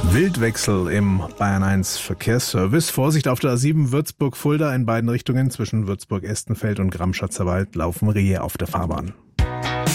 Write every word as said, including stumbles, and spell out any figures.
Wildwechsel im Bayern eins Verkehrsservice. Vorsicht auf der A sieben Würzburg-Fulda in beiden Richtungen. Zwischen Würzburg-Estenfeld und Gramschatzer Wald laufen Rehe auf der Fahrbahn.